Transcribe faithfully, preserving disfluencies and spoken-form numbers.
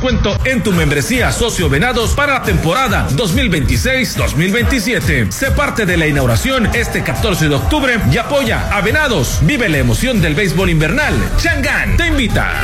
descuento en tu membresía Socio Venados para la temporada dos mil veintiséis dos mil veintisiete. Sé parte de la inauguración este catorce de octubre y apoya a Venados. Vive la emoción del béisbol invernal. Changán te invita.